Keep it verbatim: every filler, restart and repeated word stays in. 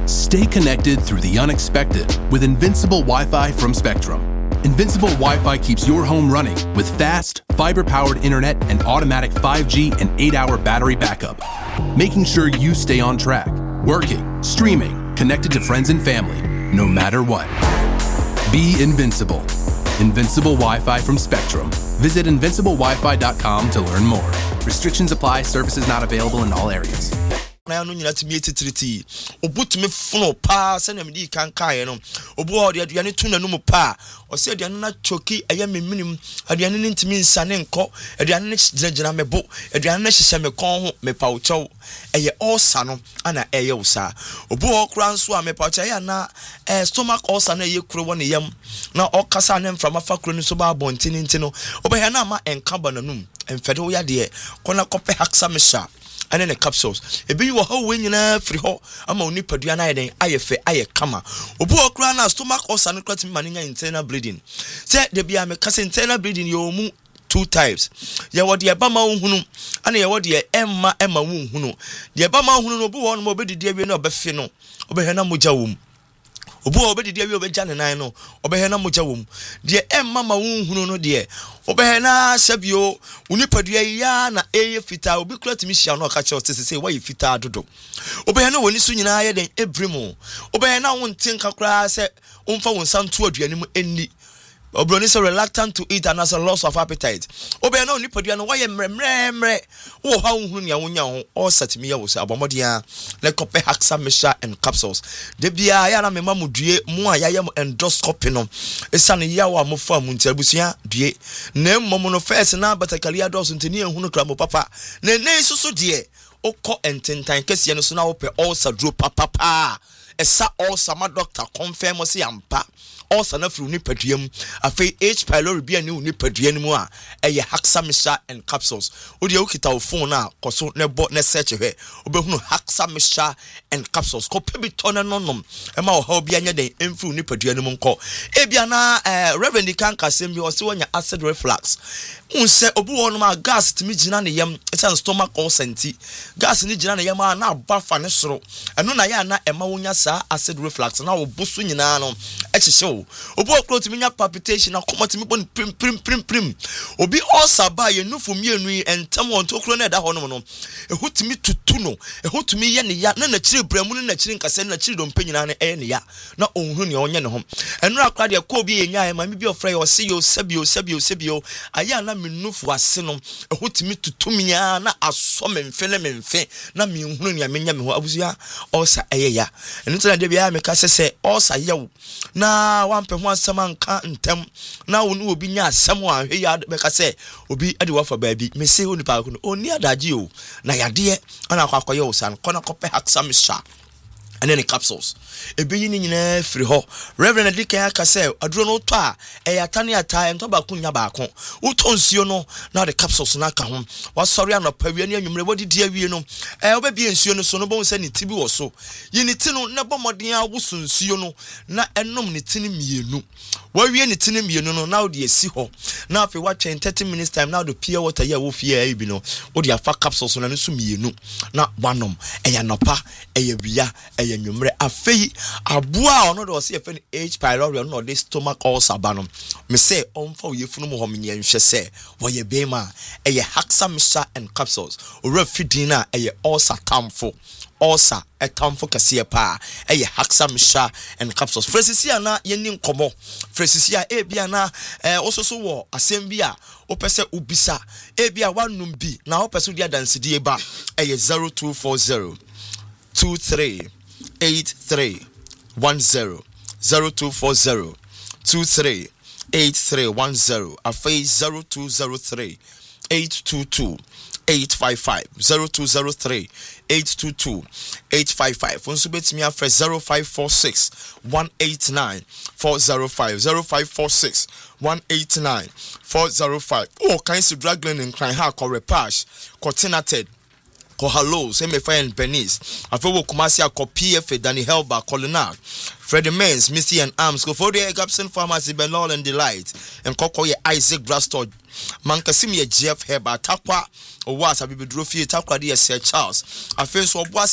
Stay connected through the unexpected with Invincible Wi-Fi from Spectrum. Invincible Wi-Fi keeps your home running with fast, fiber-powered internet and automatic five G and eight-hour battery backup, making sure you stay on track, working, streaming, connected to friends and family, no matter what. Be invincible. Invincible Wi-Fi from Spectrum. Visit invincible wi fi dot com to learn more. Restrictions apply. Services not available in all areas. Na no nyina timi etitriti obutumi funo pa se na medi kan kae no obu ode aduane tu na no mu pa o se aduane na choki aya meminim aduane ne ntimi nsane nko aduane ne gyinagyina mebo aduane na hyehye me kon ho me pa uchow eye ulcer no ana eye usa obu okura nso a me pa uchow ya na eh, stomach ulcer na eye kuro wona yam na okasa na mframa fa kuro ni so ba bontini ntino obehia na ma enka bananum emfede wo ya de kona kope haksa mesha and then the capsules. A be you a whole win in a free hole. I'm only Paduana and I fe I kama. Obu okra stomach or sanocrat mania internal bleeding. Say the be a cousin internal bleeding you mu two types. Ya what the Abama hunu and ya what the Emma Emma wun hunu. The Abama hunu no one mobile dear no befino. Obehana mujawum. Obu obedi dia wi obeja ne nan no obehena moja wom de emma ma wonhunu no de obehena sabio unipadua ya na eye fita obi kura timi hia no ka che otese se why fita dodo obehena woni so nyina ye den ebrimo obehena wontin kakra se umfa wonsanto aduane mu enni Obroni so reluctant to eat and as a loss of appetite. Obe no ni padua no why mremre mre wo ha hunhunu nya wonya ho all set me ya wo se abomodia le kope haxa mesha and capsules. De bia ya na mema mudue mu a ya ya endoscopy no esane ya wa mo fa mu ntiabusua due na mmom no first na batakalia dos ntini ehunu kra mo papa na ne susu de okọ ententan kese no so na wo pe all sadro papa pa esa all sama doctor confirm say ampa also na fru ni paduam afei H pylori bia ni ni paduam mu a eye haxa and capsules odi e ukita wo phone na koso ne bo ne search he obehunu haxa and capsules ko pebi tona nonom e ma wo ha bia nya den emfru ni paduam mu nko e bia na eh, reverend kan kasem bi o se wonya acid reflux unse obu wonu ma gas timi gina ne yam etan stomach ulcer gas ni gina ne yam na abafa ne soro eno na ya na ema wonya sa acid reflux na wo busu nyina no echehye obu okro timi nya palpitation akoma timi bon prim prim prim prim obi ulcer ba ye nufu mienu entam won to okro na da ho no no ehu timi tutu no ehu timi ye ne ya na na kire bramu na kire nkase na kire dompe nyina na e ne ya na onhu ne onye ne ho eno akra de ko bi ye nya ma mi bi ofra yo se yo sabio sabio sabio aya na menufu ase no ehu timi tutu miya na aso memfe na memfe na mi nhunu ne amenya me ho abusia ulcer eye ya eno tena de bia me ka sese ulcer ye na wampe ho asama nka ntem na wonu obi nya asam a hwe ya be ka se obi ade wafa baabi me se oni pa ko no oni adaje o na yade ana akwakoye o san kona kope haxa misha and then the capsules ebeyi ni nyina free ho reverend Dikan aka say aduro no to a e yatane ata ento ba kunya ba ko uto nsuo no na the capsules na ka ho wasori anopawie ni anwumre wodi di awie no e obabi nsuo no so no bon se ni tibi wo so yi ni ti no na bomodin awusu nsuo no na enom ni ti ni mienu wawie ni ti ni mienu no na odi esi ho na afi wa twen thirty minutes time na odi pure water ya wo fie ai bi no odi afa capsules na no so mienu na wanom e ya nopa e ya bia e nyumre afei aboa ono do se efe H pylori no de stomach ulcer ba no me say onfa oyefunu mo ho menye nhwe se wo ye bema eye haxa misha and capsules ora fidin na eye ulcer tamfo ulcer etamfo kase pa eye haxa misha and capsules fresisia na yeni nkomo fresisia e bia na eh ososo wo asem bia opese ubisa e bia wanum bi na opese dia dansidi ba eye zero two four zero two three eight three one zero zero two four zero two three eight three one zero afa zero two zero three eight two two eight five five zero two zero three eight two two eight five five onso betimi afre zero five four six one eight nine four zero five zero five four six one eight nine four zero five oh kinds of dragging and crying ha ko repash coordinated ko hello say me find Benis afewo kumasi akopi efe Danny Helba Colonel Freddie Mens Missy and Arms go for the Gabson Pharmacy Benol and Delight and Kokoye Isaac Brastor Mankasimi Jeff Heba Takwa o was a bibidrofi Takwa de Sir Charles afeso